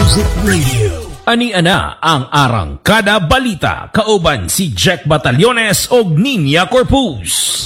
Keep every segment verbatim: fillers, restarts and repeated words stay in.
Music Radio. Ani-ana ang Arangkada Balita, kauban si Jack Batalyones og Ninya Corpus.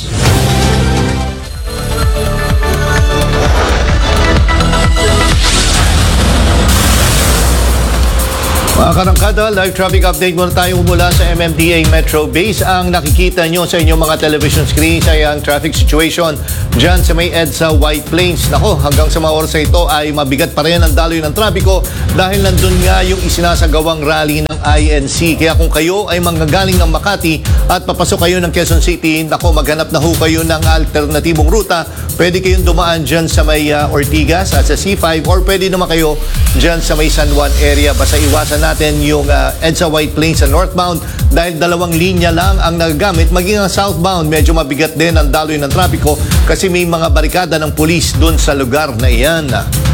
Mga karangkada, live traffic update muna tayo mula sa M M D A Metro Base. Ang nakikita nyo sa inyong mga television screens ay ang traffic situation dyan sa may EDSA White Plains. Nako, hanggang sa mga oras na ito ay mabigat pa rin ang daloy ng trapiko dahil nandun nga yung isinasagawang rally ng I N C. Kaya kung kayo ay manggagaling ng Makati at papasok kayo ng Quezon City, nako, maghanap na ho kayo ng alternatibong ruta. Pwede kayong dumaan dyan sa may uh, Ortigas at sa C five, or pwede naman kayo dyan sa may San Juan area. Basta iwasan natin yung uh, EDSA White Plains sa northbound dahil dalawang linya lang ang nagagamit. Maging ang southbound, medyo mabigat din ang daloy ng trapiko kasi may mga barikada ng pulis dun sa lugar na iyan.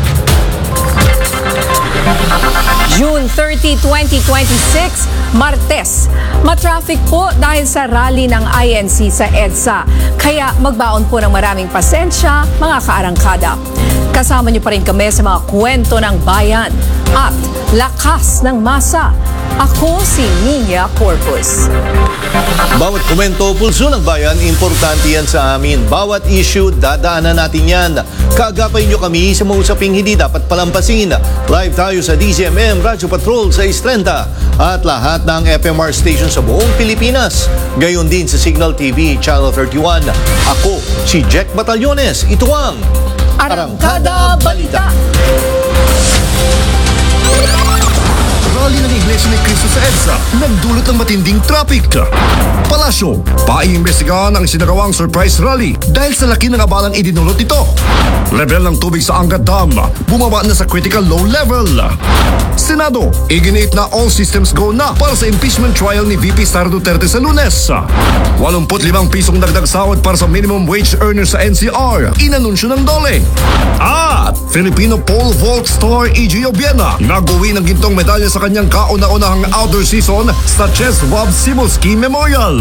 June thirtieth, twenty twenty-six, Martes. Matraffic po dahil sa rally ng I N C sa EDSA. Kaya magbaon po ng maraming pasensya, mga kaarangkada. Kasama niyo pa rin kami sa mga kwento ng bayan at lakas ng masa. Ako si Ninya Corpus. Bawat komento, pulso ng bayan, importante yan sa amin. Bawat issue, dadaanan natin yan. Kaagapay nyo kami sa mga usaping hindi dapat palampasin. Live tayo sa D Z M M Radio Patrol sa Islenta at lahat ng F M R station sa buong Pilipinas. Gayon din sa Signal T V Channel thirty-one. Ako si Jack Batalyones. Ito ang Arangkada Balita. Rally ng Iglesia ni Cristo sa EDSA nagdulot ng matinding traffic. Palasyo, paiimbestigahan ang sinagawang surprise rally dahil sa laki ng abalang idinulot nito. Level ng tubig sa Angat Dam bumaba na sa critical low level. Senado, iginiit na all systems go na para sa impeachment trial ni V P Sara Duterte sa Lunes. eighty-five pisong dagdag sahod para sa minimum wage earners sa N C R, inanunsyo ng Dole. At Filipino pole vault star E J Obiena nag-uwi ng gintong medalya sa kanyang kauna-unahang outdoor season sa Chess Bob Sibolski Memorial.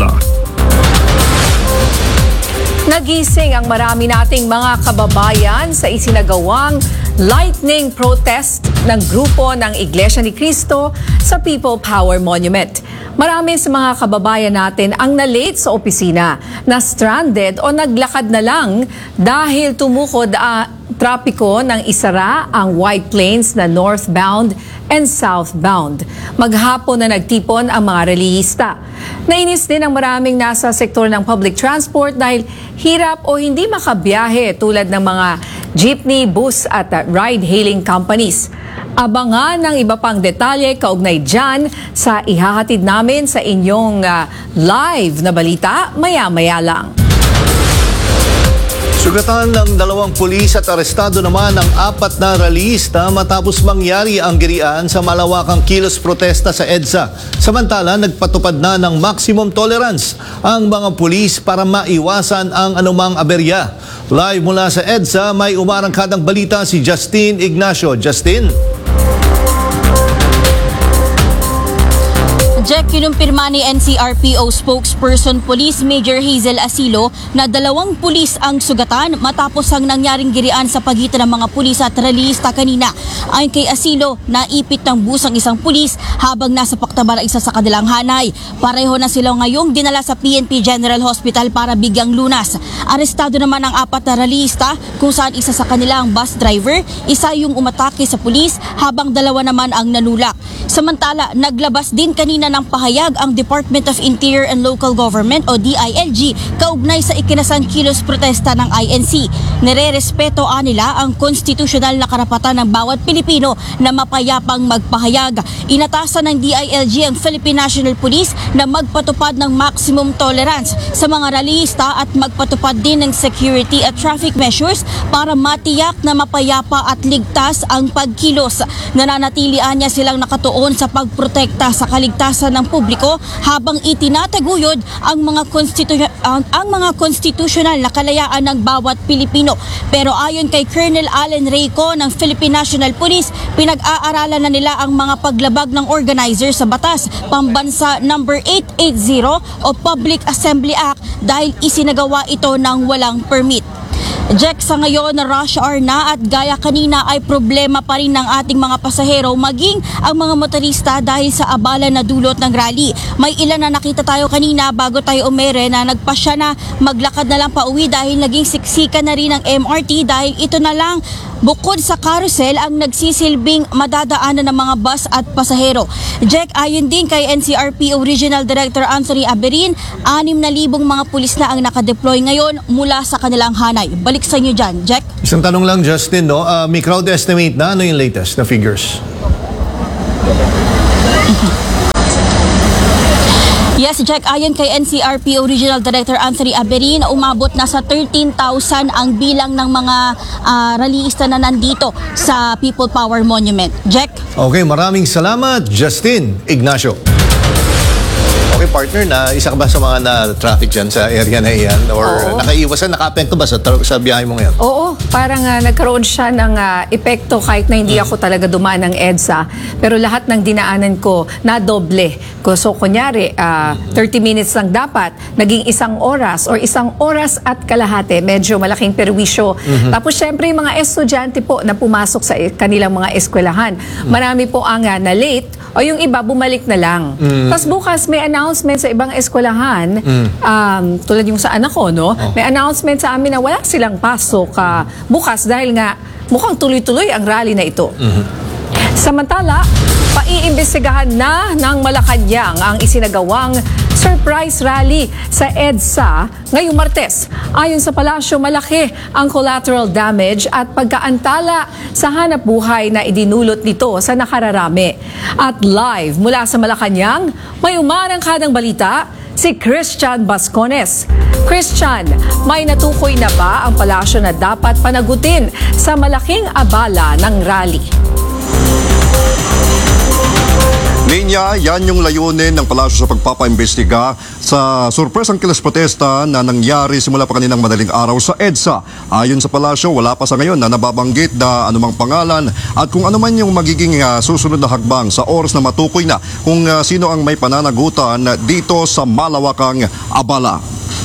Nagising ang marami nating mga kababayan sa isinagawang lightning protest ng grupo ng Iglesia ni Cristo sa People Power Monument. Marami sa mga kababayan natin ang na-late sa opisina, na stranded o naglakad na lang dahil tumukod ang trapiko ng isara ang White Plains na northbound and southbound. Maghapon na nagtipon ang mga relihista. Nainis din ang maraming nasa sektor ng public transport dahil hirap o hindi makabiyahe tulad ng mga jeepney, bus at uh, ride-hailing companies. Abangan ng iba pang detalye kaugnay dyan sa ihahatid namin sa inyong uh, live na balita maya-maya lang. Sugatan ng dalawang pulis at arestado naman ang apat na rallyista matapos mangyari ang girian sa malawakang kilos protesta sa EDSA. Samantala, nagpatupad na ng maximum tolerance ang mga pulis para maiwasan ang anumang aberya. Live mula sa EDSA, may umarangkadang balita si Justin Ignacio. Justin? Jack, kinumpirma ni N C R P O spokesperson Police Major Hazel Asilo na dalawang pulis ang sugatan matapos ang nangyaring girian sa pagitan ng mga pulis at rallyista kanina. Ayon kay Asilo, naipit ng bus ang isang pulis habang nasa paktaban ang isa sa kanilang hanay. Pareho na sila ngayong dinala sa P N P General Hospital para bigyang lunas. Arestado naman ang apat na rallyista kung saan isa sa kanilang bus driver, isa yung umatake sa pulis habang dalawa naman ang nanulak. Samantala, naglabas din kanina ng pahayag ang Department of Interior and Local Government o D I L G kaugnay sa ikinasang kilos protesta ng I N C. Nire-respeto nila ang konstitusyonal na karapatan ng bawat Pilipino na mapayapang magpahayag. Inatasan ng D I L G ang Philippine National Police na magpatupad ng maximum tolerance sa mga rallyista at magpatupad din ng security at traffic measures para matiyak na mapayapa at ligtas ang pagkilos. Nananatilian niya silang nakatuon sa pagprotekta sa kaligtasan ng publiko habang itinataguyod ang mga konstitu- ang, ang mga konstitusyonal na kalayaan ng bawat Pilipino. Pero ayon kay Colonel Allen Reyco ng Philippine National Police, pinag-aaralan na nila ang mga paglabag ng organizer sa batas pambansa number eight eighty o Public Assembly Act dahil isinagawa ito ng walang permit. Jack, sa ngayon na rush hour na at gaya kanina ay problema pa rin ng ating mga pasahero maging ang mga motorista dahil sa abala na dulot ng rally. May ilan na nakita tayo kanina bago tayo umere na nagpasya na maglakad na lang pa uwi dahil naging siksikan na rin ng M R T dahil ito na lang bukod sa carousel ang nagsisilbing madadaanan ng mga bus at pasahero. Jack, ayon din kay N C R P O Regional Director Anthony Aberin, anim na libong mga pulis na ang nakadeploy ngayon mula sa kanilang hanay. Balik sa inyo dyan, Jack. Isang tanong lang, Justin, no? Uh, may crowd estimate na. Ano yung latest na figures? Yes, Jack, ayon kay N C R P O Regional Director Anthony Aberin, umabot na sa thirteen thousand ang bilang ng mga uh, rallyista na nandito sa People Power Monument. Jack? Okay, maraming salamat, Justin Ignacio. Okay, partner, na isa ka ba sa mga na-traffic dyan sa area na iyan? Or Oo. nakaiwasan, naka-apekto ba sa, sa biyahe mo ngayon? Oo, parang uh, nagkaroon siya ng uh, epekto kahit na hindi ako talaga dumaan ng EDSA. Pero lahat ng dinaanan ko, nadoble. So, kunyari, uh, thirty minutes lang dapat, naging isang oras or isang oras at kalahati. Medyo malaking perwisyo. Mm-hmm. Tapos, syempre, yung mga estudyante po na pumasok sa kanilang mga eskwelahan. Mm-hmm. Marami po ang uh, na late o yung iba bumalik na lang. Mm-hmm. Tapos bukas may announcement sa ibang eskwelahan, mm-hmm. um, tulad yung sa anak ko, no? Oh. May announcement sa amin na wala silang pasok uh, bukas dahil nga mukhang tuloy-tuloy ang rally na ito. Mm-hmm. Samantala, paiimbestigahan na ng Malacanang ang isinagawang surprise rally sa EDSA ngayong Martes. Ayon sa palasyo, malaki ang collateral damage at pagkaantala sa hanap buhay na idinulot nito sa nakararami. At live mula sa Malacanang, may umarangkadang balita si Christian Bascones. Christian, may natukoy na ba ang palasyo na dapat panagutin sa malaking abala ng rally? Linya, yan yung layunin ng palasyo sa pagpapaimbestiga sa surpresang kilos protesta na nangyari simula pa kaninang madaling araw sa EDSA. Ayon sa palasyo, wala pa sa ngayon na nababanggit na anumang pangalan at kung ano man yung magiging uh, susunod na hagbang sa oras na matukoy na kung uh, sino ang may pananagutan dito sa malawakang abala.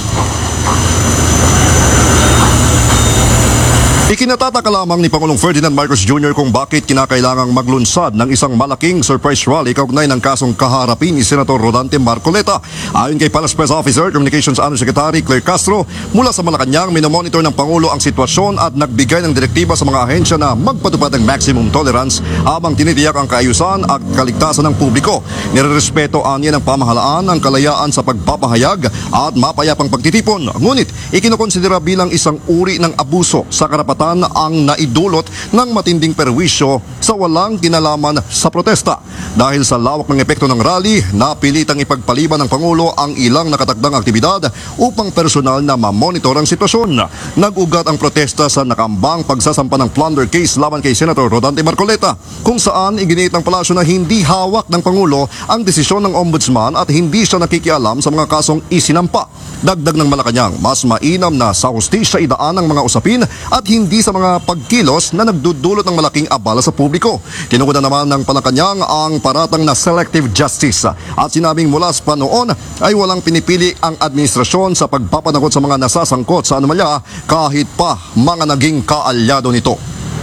Ikinataka lamang ni Pangulong Ferdinand Marcos Junior kung bakit kinakailangang maglunsad ng isang malaking surprise rally kaugnay ng kasong kaharapin ni Senator Rodante Marcoleta. Ayon kay Palace Press Officer, Communications Undersecretary Claire Castro, mula sa Malacanang, minomonitor ng Pangulo ang sitwasyon at nagbigay ng direktiba sa mga ahensya na magpatupad ng maximum tolerance habang tinitiyak ang kaayusan at kaligtasan ng publiko. Nirerespeto aniya ng pamahalaan ang kalayaan sa pagpapahayag at mapayapang pagtitipon. Ngunit, ikinukonsidera bilang isang uri ng abuso sa karapatan ang naidulot ng matinding perwisyo sa walang kinalaman sa protesta. Dahil sa lawak ng epekto ng rally, napilitang ipagpaliban ng Pangulo ang ilang nakatakdang aktibidad upang personal na mamonitor ang sitwasyon. Nag-ugat ang protesta sa nakambang pagsasampa ng plunder case laban kay Senator Rodante Marcoleta, kung saan iginiit ng palasyo na hindi hawak ng Pangulo ang desisyon ng Ombudsman at hindi siya nakikialam sa mga kasong isinampa. Dagdag ng Malacanang, mas mainam na sa hustisya idaan ang mga usapin at hindi sa mga pagkilos na nagdudulot ng malaking abala sa publiko. Tinugudan naman ng Malacanang ang paratang na selective justice at sinabing mula pa noon ay walang pinipili ang administrasyon sa pagpapanagot sa mga nasasangkot sa anomalya kahit pa mga naging kaalyado nito.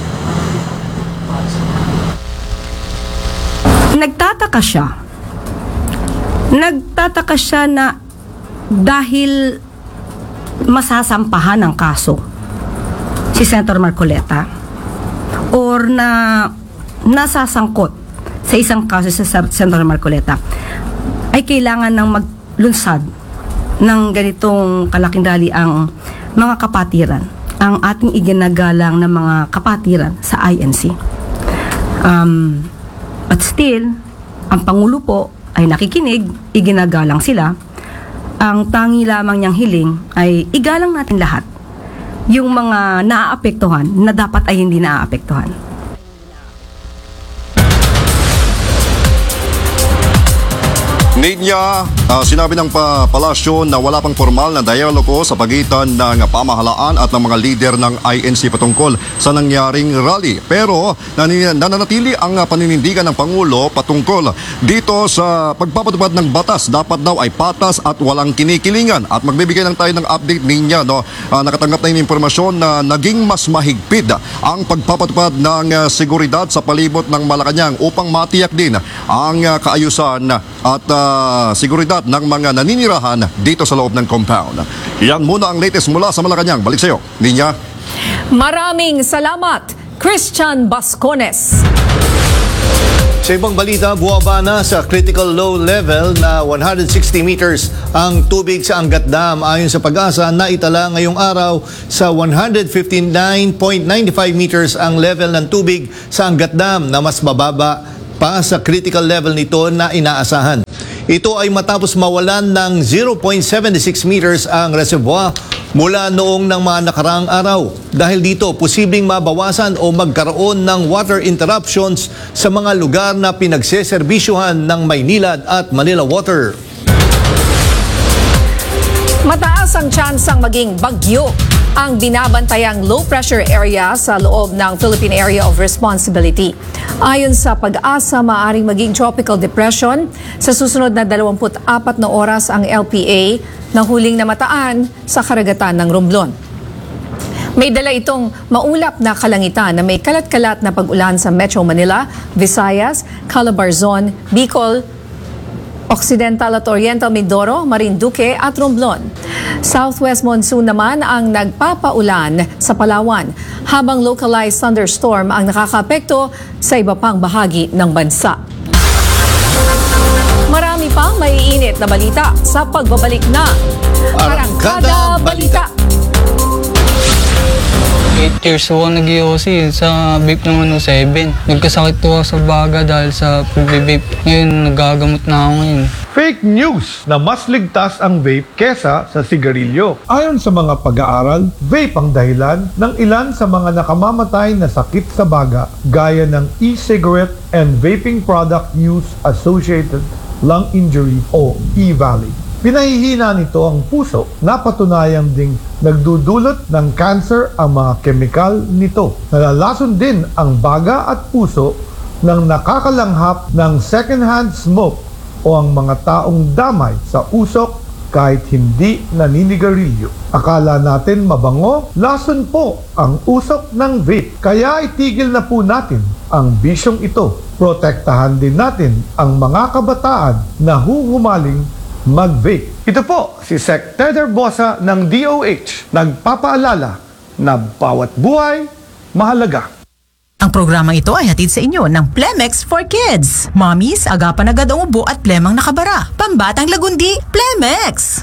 Nagtataka siya. Nagtataka siya na dahil masasampahan ng kaso si Senator Marcoleta or na nasasangkot sa isang kaso si Senator Marcoleta ay kailangan ng maglunsad ng ganitong kalaking rally ang mga kapatiran, ang ating iginagalang na mga kapatiran sa I N C. Um, but still, ang Pangulo po ay nakikinig, iginagalang sila. Ang tangi lamang niyang hiling ay igalang natin lahat yung mga naaapektuhan na dapat ay hindi naaapektuhan. Ninya, ah, sinabi ng pa palasyo na wala pang formal na dialogo sa pagitan ng pamahalaan at ng mga lider ng I N C patungkol sa nangyaring rally. Pero nanin- nananatili ang ah, paninindigan ng Pangulo patungkol dito sa pagpapatupad ng batas. Dapat daw ay patas at walang kinikilingan. At magbibigay lang tayo ng update ninya. No? Ah, nakatanggap na yung impormasyon na naging mas mahigpit ang pagpapatupad ng ah, seguridad sa palibot ng Malacanang upang matiyak din ang ah, kaayusan at ah, seguridad ng mga naninirahan dito sa loob ng compound. Yan muna ang latest mula sa Malacanang. Balik sa iyo, Ninya. Maraming salamat, Christian Bascones. Sa ibang balita, buwaba na sa critical low level na one hundred sixty meters ang tubig sa Angat Dam. Ayon sa Pag-asa, naitala ngayong araw sa one hundred fifty-nine point nine five meters ang level ng tubig sa Angat Dam na mas mababa pa sa critical level nito na inaasahan. Ito ay matapos mawalan ng zero point seven six meters ang reservoir mula noong ng mga nakaraang araw. Dahil dito, posibleng mabawasan o magkaroon ng water interruptions sa mga lugar na pinagseserbisyuhan ng Maynilad at Manila Water. Mataas ang tsansang maging bagyo ang binabantayang low-pressure area sa loob ng Philippine Area of Responsibility. Ayon sa Pag-asa, maaaring maging tropical depression sa susunod na dalawampu't apat na oras ang L P A na huling namataan sa karagatan ng Romblon. May dala itong maulap na kalangitan na may kalat-kalat na pag-ulan sa Metro Manila, Visayas, Calabarzon, Bicol, Occidental at Oriental Mindoro, Marinduque at Romblon. Southwest monsoon naman ang nagpapaulan sa Palawan, habang localized thunderstorm ang nakakaapekto sa iba pang bahagi ng bansa. Marami pang maiinit na balita sa pagbabalik na Arangkada Balita. eight years ako nag-I O C sa vape ng ano seven. Nagkasakit po ako sa baga dahil sa pag-vape. Ngayon, nagagamot na ako ngayon. Fake news na mas ligtas ang vape kesa sa sigarilyo. Ayon sa mga pag-aaral, vape ang dahilan ng ilan sa mga nakamamatay na sakit sa baga gaya ng e-cigarette and vaping product use associated lung injury o E V A L I. Pinahihina nito ang puso, napatunayang ding nagdudulot ng cancer ang mga kemikal nito. Nalalason din ang baga at puso ng nakakalanghap ng second-hand smoke o ang mga taong damay sa usok kahit hindi naninigarilyo. Akala natin mabango, lason po ang usok ng vape. Kaya itigil na po natin ang bisyong ito. Protektahan din natin ang mga kabataan na huhumaling mag-vape. Ito po si Sec Teder Bosa ng D O H, nagpapaalala na bawat buhay mahalaga. Ang programang ito ay hatid sa inyo ng Plemex for Kids. Mommies, agapan agad ang ubo at plemang nakabara. Pambatang lagundi, Plemex!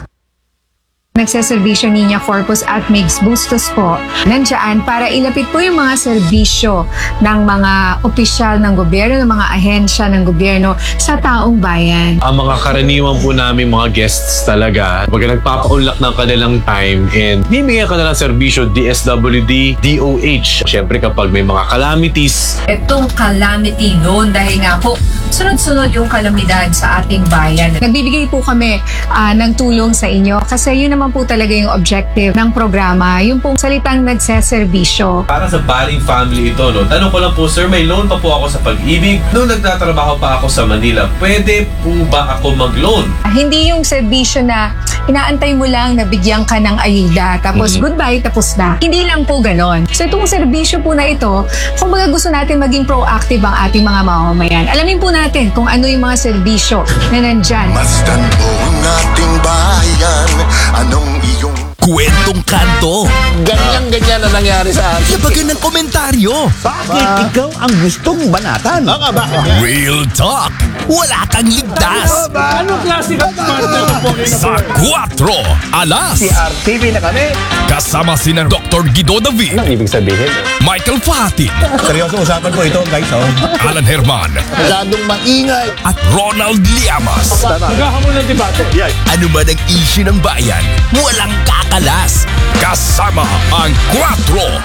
Nagseserbisyo Niña Corpus at Migs Bustos po nandiyan para ilapit po yung mga serbisyo ng mga opisyal ng gobyerno, ng mga ahensya ng gobyerno sa taong bayan. Ang mga karaniwan po namin mga guests talaga, pag nagpapaunlak ng kanilang time and bibigyan ka na ng serbisyo D S W D, D O H. Siyempre kapag may mga calamities. Itong calamity loan dahil nga po sunod-sunod yung kalamidad sa ating bayan. Nagbibigay po kami uh, ng tulong sa inyo kasi yun naman po talaga yung objective ng programa, yung pong salitang nagseserbisyo. Para sa Baling family ito, no? Tanong ko lang po, sir, may loan pa po ako sa Pag-ibig. Noong nagtatrabaho pa ako sa Manila, pwede po ba ako mag-loan? Hindi yung serbisyo na inaantay mo lang na bigyan ka ng ayuda, tapos mm-hmm. goodbye, tapos na. Hindi lang po ganon. So itong serbisyo po na ito, kung baga gusto natin maging proactive ang ating mga mamamayan, alamin po natin kung ano yung mga serbisyo na nandyan. Masdan po ang ating bayan, anong iyong Kwentong kanto. Ganyan-ganyan na nangyari sa akin. Yabagan ng komentaryo. Bakit ikaw ang gustong banatan? Baka bakit? Real talk. Wala kang ligtas. Anong klase ng partner po? Sa Cuatro Alas. Si R T V na kami. Kasama sina Doctor Guido David. Anong ibig sabihin? Michael Fati. Seryoso usapan po ito, guys. Oh. Alan Herman. Masyadong maingay. At Ronald Llamas. Maghahamon ng debate. Yeah. Ano man ang issue ng bayan, walang kakalas. Kasama ang Cuatro